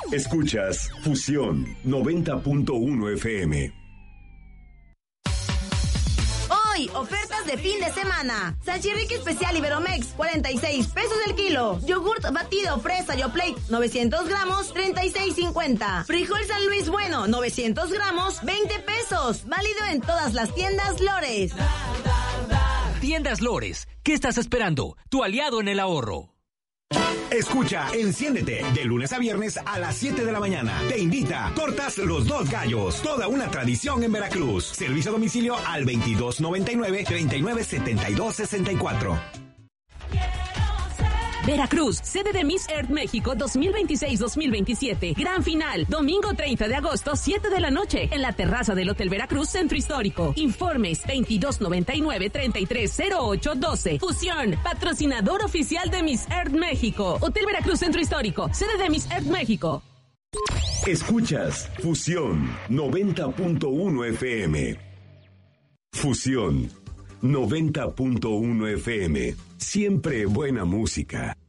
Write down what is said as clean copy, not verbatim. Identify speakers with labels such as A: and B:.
A: Escuchas Fusión 90.1 FM.
B: Hoy, ofertas de fin de semana. Salchirrique especial Iberomex, 46 pesos el kilo. Yogurt batido fresa Yoplait, 900 gramos, 36.50. Frijol San Luis Bueno, 900 gramos, 20 pesos. Válido en todas las tiendas Lores.
C: Tiendas Lores, ¿qué estás esperando? Tu aliado en el ahorro.
D: Escucha, enciéndete, de lunes a viernes a las 7 de la mañana. Te invita, Tortas Los Dos Gallos, toda una tradición en Veracruz. Servicio a domicilio al 2299-397264.
E: Veracruz, sede de Miss Earth México 2026-2027. Gran final, domingo 30 de agosto, 7 de la noche, en la terraza del Hotel Veracruz, Centro Histórico. Informes 2299-330812. Fusión, patrocinador oficial de Miss Earth México. Hotel Veracruz, Centro Histórico, sede de Miss Earth México.
A: Escuchas Fusión 90.1 FM. Fusión 90.1 FM. Siempre buena música.